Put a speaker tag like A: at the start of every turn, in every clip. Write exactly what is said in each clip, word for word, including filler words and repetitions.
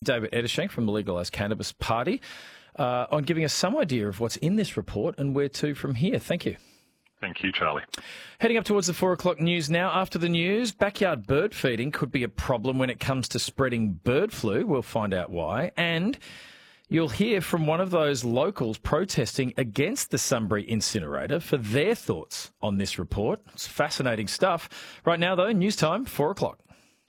A: David Edershank from the Legalised Cannabis Party uh, on giving us some idea of what's in this report and where to from here. Thank you.
B: Thank you, Charlie.
A: Heading up towards the four o'clock news now. After the news, backyard bird feeding could be a problem when it comes to spreading bird flu. We'll find out why. And you'll hear from one of those locals protesting against the Sunbury incinerator for their thoughts on this report. It's fascinating stuff. Right now, though, news time, four o'clock.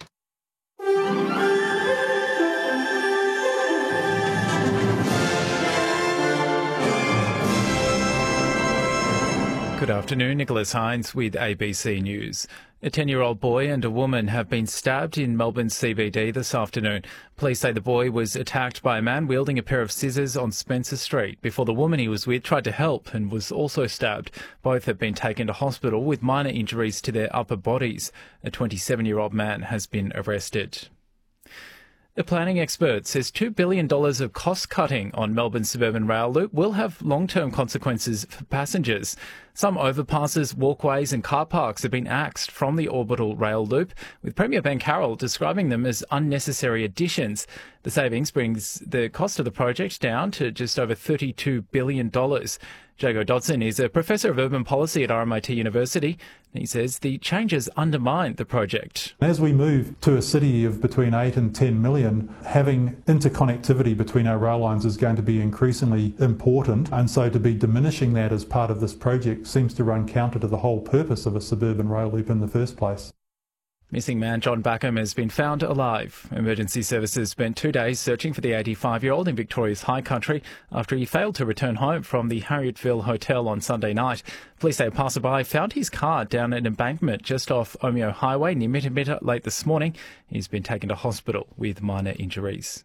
C: Good afternoon, Nicholas Hines with A B C News. A ten-year-old boy and a woman have been stabbed in Melbourne C B D this afternoon. Police say the boy was attacked by a man wielding a pair of scissors on Spencer Street before the woman he was with tried to help and was also stabbed. Both have been taken to hospital with minor injuries to their upper bodies. A twenty-seven-year-old man has been arrested. A planning expert says two billion dollars of cost-cutting on Melbourne's suburban rail loop will have long-term consequences for passengers. Some overpasses, walkways and car parks have been axed from the orbital rail loop, with Premier Ben Carroll describing them as unnecessary additions. The savings brings the cost of the project down to just over thirty-two billion dollars. Jago Dodson is a professor of urban policy at R M I T University. He says the changes undermine the project.
D: As we move to a city of between eight and ten million, having interconnectivity between our rail lines is going to be increasingly important, and so to be diminishing that as part of this project seems to run counter to the whole purpose of a suburban rail loop in the first place.
C: Missing man John Backham has been found alive. Emergency services spent two days searching for the eighty-five-year-old in Victoria's High Country after he failed to return home from the Harrietville Hotel on Sunday night. Police say a passerby found his car down an embankment just off Omeo Highway near Mittamitta late this morning. He's been taken to hospital with minor injuries.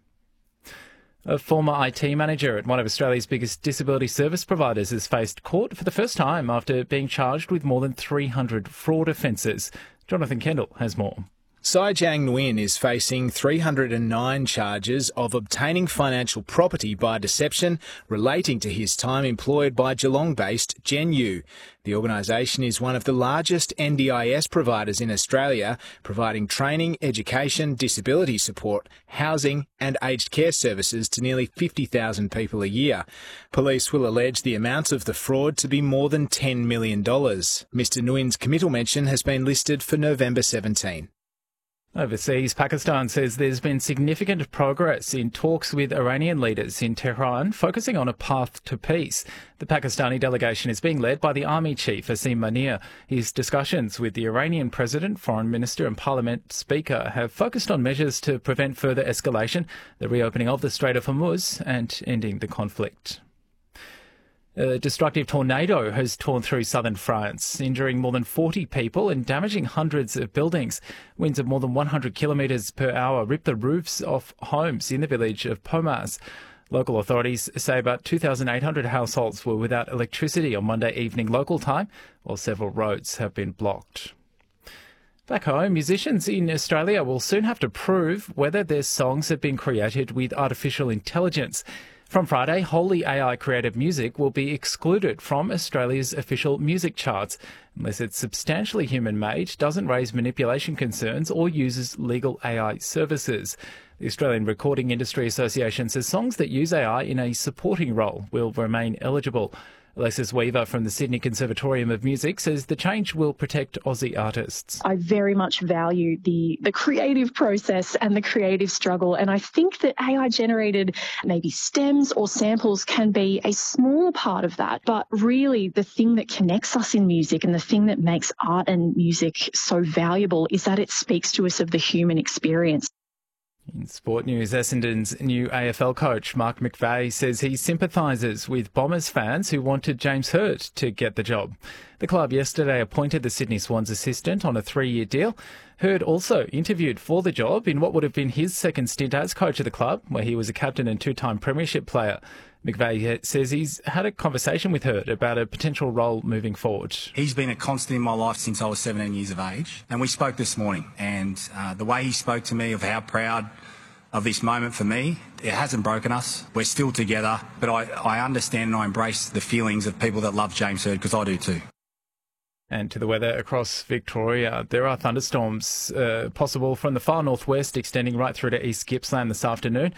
C: A former I T manager at one of Australia's biggest disability service providers has faced court for the first time after being charged with more than three hundred fraud offences. Jonathan Kendall has more.
E: Sai Jiang Nguyen is facing three hundred nine charges of obtaining financial property by deception relating to his time employed by Geelong-based Genu. The organisation is one of the largest N D I S providers in Australia, providing training, education, disability support, housing and aged care services to nearly fifty thousand people a year. Police will allege the amount of the fraud to be more than ten million dollars. Mister Nguyen's committal mention has been listed for November seventeenth.
C: Overseas, Pakistan says there's been significant progress in talks with Iranian leaders in Tehran, focusing on a path to peace. The Pakistani delegation is being led by the army chief, Asim Munir. His discussions with the Iranian president, foreign minister and parliament speaker have focused on measures to prevent further escalation, the reopening of the Strait of Hormuz and ending the conflict. A destructive tornado has torn through southern France, injuring more than forty people and damaging hundreds of buildings. Winds of more than one hundred kilometres per hour ripped the roofs off homes in the village of Pomas. Local authorities say about two thousand eight hundred households were without electricity on Monday evening local time, while several roads have been blocked. Back home, musicians in Australia will soon have to prove whether their songs have been created with artificial intelligence. From Friday, wholly A I-created music will be excluded from Australia's official music charts unless it's substantially human-made, doesn't raise manipulation concerns or uses legal A I services. The Australian Recording Industry Association says songs that use A I in a supporting role will remain eligible. Alexis Weaver from the Sydney Conservatorium of Music says the change will protect Aussie artists.
F: I very much value the, the creative process and the creative struggle, and I think that A I-generated maybe stems or samples can be a small part of that, but really the thing that connects us in music and the thing that makes art and music so valuable is that it speaks to us of the human experience.
C: In sport news, Essendon's new A F L coach, Mark McVeigh, says he sympathises with Bombers fans who wanted James Hird to get the job. The club yesterday appointed the Sydney Swans assistant on a three-year deal. Hird also interviewed for the job in what would have been his second stint as coach of the club, where he was a captain and two-time premiership player. McVeigh says he's had a conversation with Hird about a potential role moving forward.
G: He's been a constant in my life since I was seventeen years of age, and we spoke this morning, and uh, the way he spoke to me of how proud of this moment for me, it hasn't broken us. We're still together, but I, I understand and I embrace the feelings of people that love James Hird, because I do too.
C: And to the weather across Victoria, there are thunderstorms uh, possible from the far northwest extending right through to East Gippsland this afternoon.